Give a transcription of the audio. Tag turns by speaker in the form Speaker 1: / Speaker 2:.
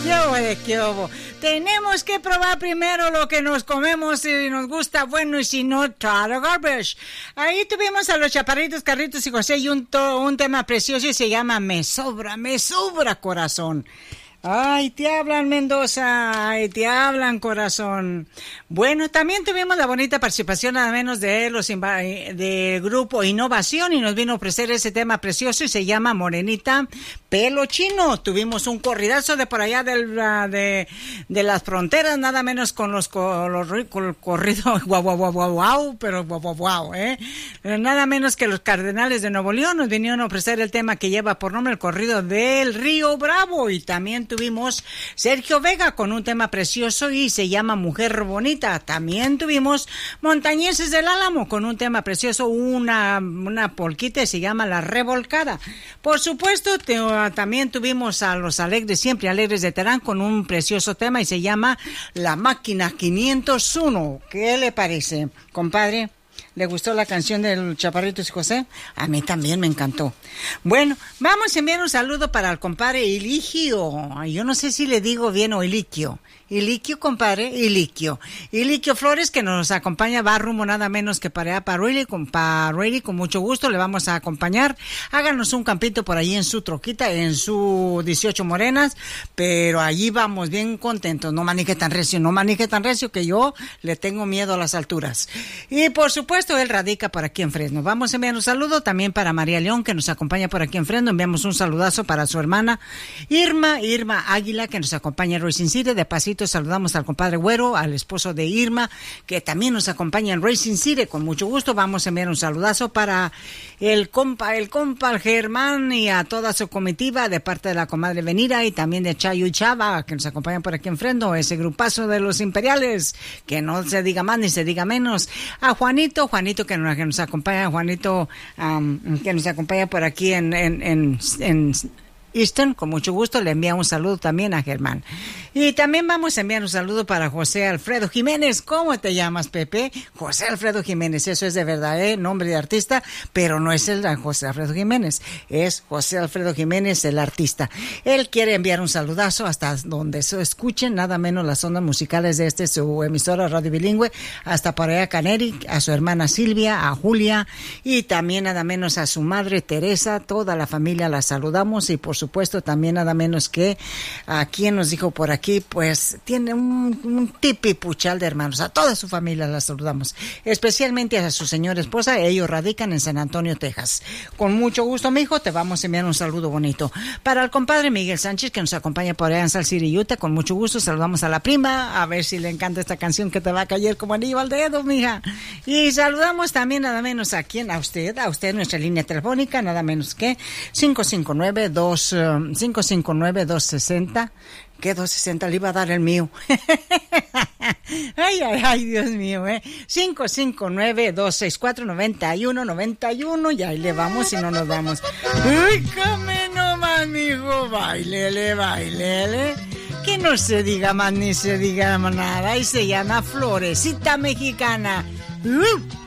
Speaker 1: ¿Qué hubo? Tenemos que probar primero lo que nos comemos, si nos gusta, bueno, y si no, try the garbage. Ahí tuvimos a los Chaparritos, Carlitos y José y un tema precioso y se llama Me sobra corazón. Ay, te hablan, Mendoza, ay, te hablan, corazón. Bueno, también tuvimos la bonita participación nada menos de los de Grupo Innovación y nos vino a ofrecer ese tema precioso y se llama Morenita Pelo Chino. Tuvimos un corridazo de por allá de las fronteras, nada menos con los corridos guau, pero guau, nada menos que los Cardenales de Nuevo León nos vinieron a ofrecer el tema que lleva por nombre el corrido del Río Bravo y también tuvimos Sergio Vega con un tema precioso y se llama Mujer Bonita. También tuvimos Montañeses del Álamo con un tema precioso, una polquita y se llama La Revolcada. Por supuesto, también tuvimos a los Alegres, siempre Alegres de Terán con un precioso tema y se llama La Máquina 501. ¿Qué le parece, compadre? ¿Le gustó la canción del Chaparritos y José? A mí también me encantó. Bueno, vamos a enviar un saludo para el compadre Iligio. Yo no sé si le digo bien o Iliquio. Iliquio, compadre, Iliquio Flores, que nos acompaña, va rumbo nada menos que para allá, para Ready, con mucho gusto, le vamos a acompañar. Háganos un campito por ahí en su troquita, en su 18 Morenas, pero allí vamos bien contentos, no maneje tan recio, que yo le tengo miedo a las alturas. Y por supuesto, él radica por aquí en Fresno. Vamos a enviar un saludo también para María León, que nos acompaña por aquí en Fresno, enviamos un saludazo para su hermana Irma Águila, que nos acompaña en Racing City, de pasito saludamos al compadre Güero, al esposo de Irma, que también nos acompaña en Racing City, con mucho gusto. Vamos a enviar un saludazo para el compa Germán y a toda su comitiva de parte de la comadre Venira y también de Chayo y Chava, que nos acompañan por aquí en Fresno, ese grupazo de los imperiales, que no se diga más ni se diga menos. A Juanito que nos acompaña, que nos acompaña por aquí en Easton, con mucho gusto, le envía un saludo también a Germán. Y también vamos a enviar un saludo para José Alfredo Jiménez. ¿Cómo te llamas, Pepe? José Alfredo Jiménez, eso es de verdad, nombre de artista, pero no es el de José Alfredo Jiménez, es José Alfredo Jiménez, el artista. Él quiere enviar un saludazo hasta donde se escuchen nada menos las ondas musicales de su emisora Radio Bilingüe, hasta para allá Caneri, a su hermana Silvia, a Julia, y también nada menos a su madre Teresa, toda la familia la saludamos, y por supuesto también nada menos que a quien nos dijo por aquí, pues tiene un tipi puchal de hermanos, a toda su familia la saludamos, especialmente a su señora esposa. Ellos radican en San Antonio, Texas. Con mucho gusto, mijo, te vamos a enviar un saludo bonito para el compadre Miguel Sánchez, que nos acompaña por allá en Salt City, Utah. Con mucho gusto saludamos a la prima, a ver si le encanta esta canción que te va a caer como anillo al dedo, mija. Y saludamos también nada menos a usted nuestra línea telefónica, nada menos que 559-260. ¿Qué 260 le iba a dar el mío? Ay, Dios mío, 559-264-9191, y ahí le vamos y no nos vamos. Uy, come nomás, mijo, bailele. Que no se diga más ni se diga más nada, y se llama Florecita Mexicana.